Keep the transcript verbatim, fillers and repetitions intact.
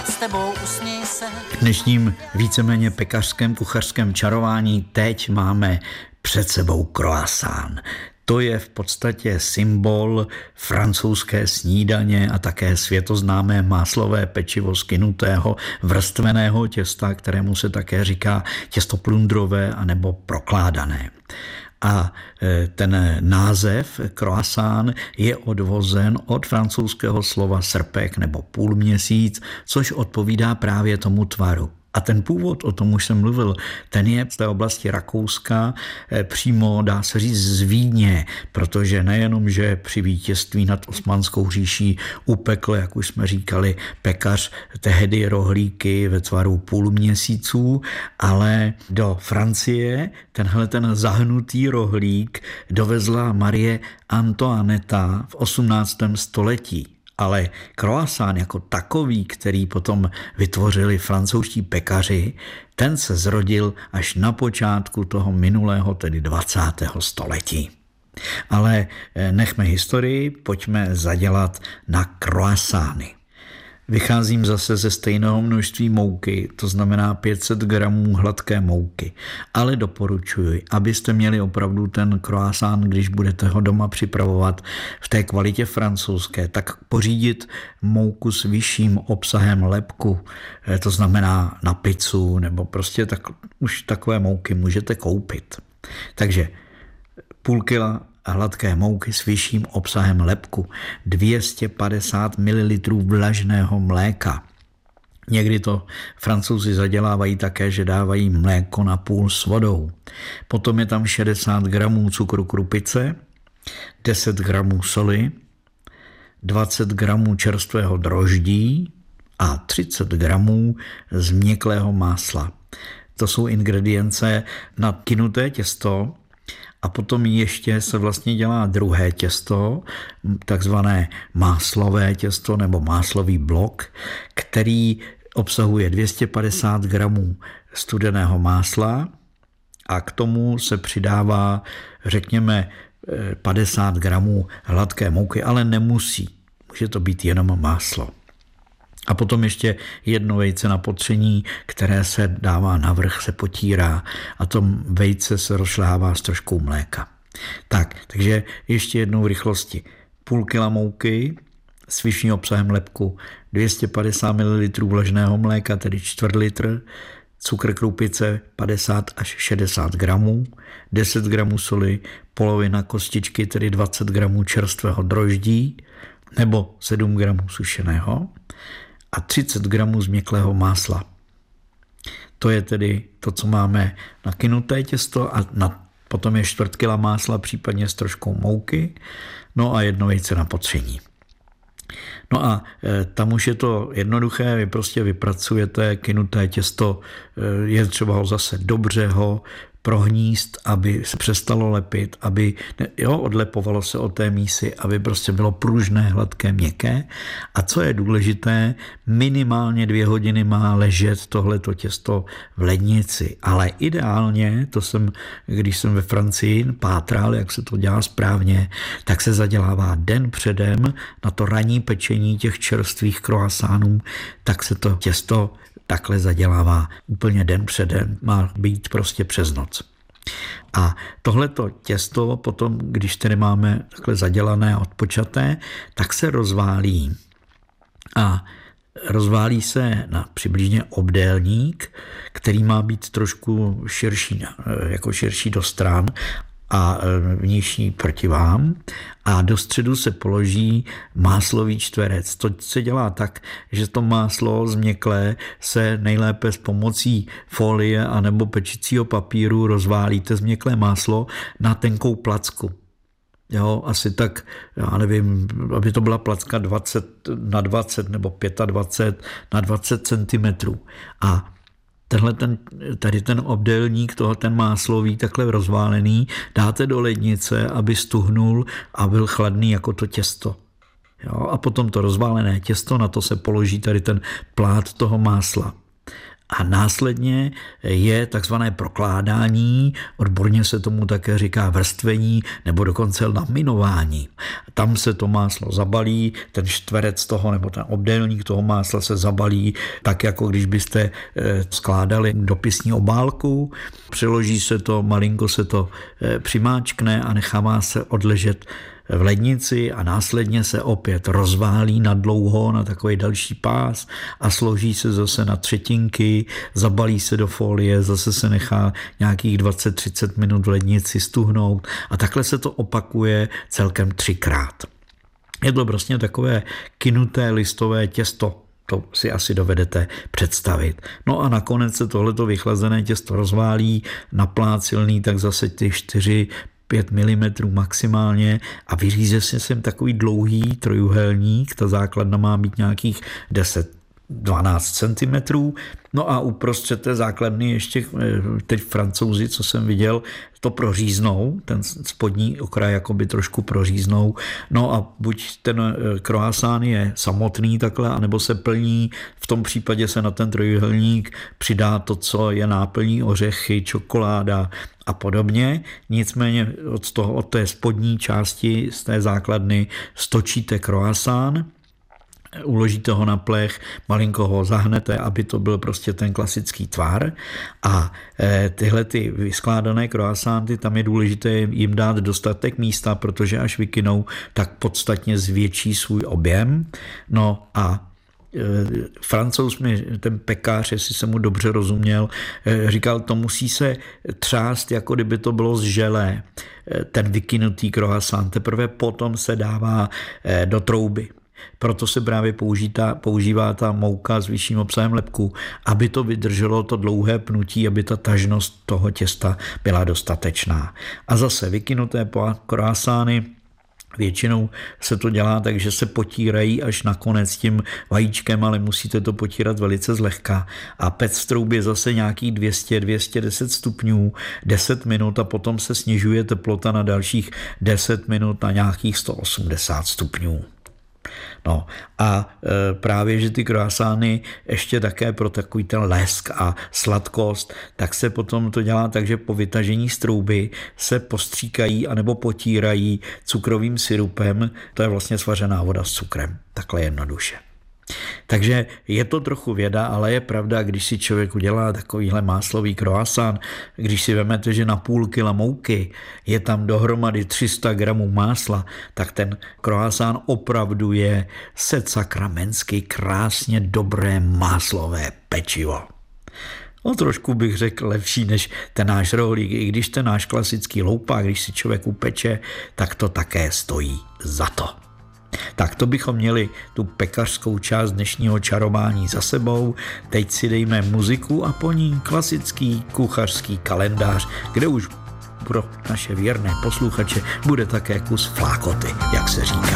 rád s tebou, usměj se. V dnešním víceméně pekařském kuchařském čarování teď máme před sebou croissant. To je v podstatě symbol francouzské snídaně a také světoznámé máslové pečivo z kynutého vrstveného těsta, kterému se také říká těsto plundrové anebo prokládané. A ten název croissant je odvozen od francouzského slova srpek nebo půlměsíc, což odpovídá právě tomu tvaru. A ten původ, o tom už jsem mluvil, ten je z té oblasti Rakouska, přímo dá se říct z Vídně, protože nejenom, že při vítězství nad Osmanskou říší upekl, jak už jsme říkali, pekař tehdy rohlíky ve tvaru půlměsíců, ale do Francie tenhle ten zahnutý rohlík dovezla Marie Antoinetta v osmnáctém století. Ale croissant jako takový, který potom vytvořili francouzští pekaři, ten se zrodil až na počátku toho minulého, tedy dvacátého století. Ale nechme historii, pojďme zadělat na croissanty. Vycházím zase ze stejného množství mouky, to znamená pět set gramů hladké mouky, ale doporučuji, abyste měli opravdu ten croissant, když budete ho doma připravovat v té kvalitě francouzské, tak pořídit mouku s vyšším obsahem lepku, to znamená na pizzu, nebo prostě tak, už takové mouky můžete koupit. Takže půl kila hladké mouky s vyšším obsahem lepku, dvě stě padesát mililitrů vlažného mléka. Někdy to Francouzi zadělávají také, že dávají mléko na půl s vodou. Potom je tam šedesát gramů cukru krupice, deset gramů soli, dvacet gramů čerstvého droždí a třicet gramů změklého másla. To jsou ingredience na kynuté těsto. A potom ještě se vlastně dělá druhé těsto, takzvané máslové těsto nebo máslový blok, který obsahuje dvě stě padesát gramů studeného másla a k tomu se přidává, řekněme, padesát gramů hladké mouky, ale nemusí. Může to být jenom máslo. A potom ještě jedno vejce na potření, které se dává navrch, se potírá a to vejce se rozšláhává s troškou mléka. Tak, takže ještě jednou v rychlosti. Půl kila mouky s vyšším obsahem lepku, dvě stě padesát mililitrů vlažného mléka, tedy čtvrt litr, cukr krupice padesát až šedesát gramů, deset gramů soli, polovina kostičky, tedy dvacet gramů čerstvého droždí nebo sedm gramů sušeného, a třicet gramů změklého másla. To je tedy to, co máme na kynuté těsto a na, potom je čtvrt kila másla, případně s troškou mouky, no a jedno vejce na potření. No a e, tam už je to jednoduché, vy prostě vypracujete kynuté těsto, e, je třeba ho zase dobře ho prohníst, aby se přestalo lepit, aby jo, odlepovalo se od té mísy, aby prostě bylo pružné, hladké, měkké. A co je důležité, minimálně dvě hodiny má ležet tohleto těsto v lednici. Ale ideálně, to jsem, když jsem ve Francii pátral, jak se to dělá správně, tak se zadělává den předem na to ranní pečení těch čerstvých croissantů, tak se to těsto takhle zadělává úplně den předem, má být prostě přes noc. A tohleto těsto potom, když tedy máme takhle zadělané a odpočaté, tak se rozválí. A rozválí se na přibližně obdélník, který má být trošku širší, jako širší do stran a vnější proti vám, a do středu se položí máslový čtverec. To se dělá tak, že to máslo změklé se nejlépe s pomocí folie anebo pečicího papíru rozválíte změklé máslo na tenkou placku. Jo, asi tak, já nevím, aby to byla placka dvacet na dvacet nebo dvacet pět na dvacet centimetrů. A tenhle ten, tady ten obdélník, toho ten máslový, takhle rozválený, dáte do lednice, aby stuhnul a byl chladný jako to těsto. Jo, a potom to rozválené těsto, na to se položí tady ten plát toho másla. A následně je takzvané prokládání, odborně se tomu také říká vrstvení nebo dokonce laminování. Tam se to máslo zabalí, ten čtverec toho nebo ten obdélník toho másla se zabalí tak, jako když byste skládali dopisní obálku, přiloží se to, malinko se to přimáčkne a nechává se odležet v lednici a následně se opět rozválí na dlouho, na takový další pás a složí se zase na třetinky, zabalí se do folie, zase se nechá nějakých dvacet třicet minut v lednici stuhnout a takhle se to opakuje celkem třikrát. Je to prostě takové kynuté listové těsto. To si asi dovedete představit. No a nakonec se tohleto vychlazené těsto rozválí na plát silný, tak zase ty čtyři pět milimetrů maximálně a vyříze se sem takový dlouhý trojuhelník, ta základna má být nějakých deset dvanáct centimetrů, no a uprostřed té základny ještě teď Francouzi, co jsem viděl, to proříznou, ten spodní okraj jakoby trošku proříznou, no a buď ten croissant je samotný takhle, anebo se plní, v tom případě se na ten trojuhelník přidá to, co je náplní, ořechy, čokoláda a podobně. Nicméně od, toho, od té spodní části z té základny stočíte croissant, uložíte ho na plech, malinko ho zahnete, aby to byl prostě ten klasický tvar a tyhle ty vyskládané croissanty, tam je důležité jim dát dostatek místa, protože až vykynou, tak podstatně zvětší svůj objem. No a Francouz mi, ten pekař, jestli jsem mu dobře rozuměl, říkal, to musí se třást, jako kdyby to bylo z želé, ten vykynutý croissant, teprve potom se dává do trouby. Proto se právě používá, používá ta mouka s vyšším obsahem lepku, aby to vydrželo to dlouhé pnutí, aby ta tažnost toho těsta byla dostatečná. A zase vykynuté croissanty, většinou se to dělá tak, že se potírají až nakonec tím vajíčkem, ale musíte to potírat velice zlehka. A pec v troubě zase nějakých dvě stě až dvě stě deset stupňů, deset minut a potom se snižuje teplota na dalších deset minut na nějakých sto osmdesát stupňů. No a e, právě, že ty croissanty ještě také pro takový ten lesk a sladkost, tak se potom to dělá tak, že po vytažení z trouby se postříkají anebo potírají cukrovým syrupem, to je vlastně svařená voda s cukrem, takhle jednoduše. Takže je to trochu věda, ale je pravda, když si člověk udělá takovýhle máslový croissant, když si vezmete, že na půl kila mouky je tam dohromady tři sta gramů másla, tak ten croissant opravdu je sedsakramensky krásně dobré máslové pečivo. No trošku bych řekl lepší než ten náš rohlík, i když ten náš klasický loupák, když si člověk upeče, tak to také stojí za to. Tak to bychom měli tu pekařskou část dnešního čarování za sebou. Teď si dejme muziku a po ní klasický kuchařský kalendář, kde už pro naše věrné posluchače bude také kus flákoty, jak se říká.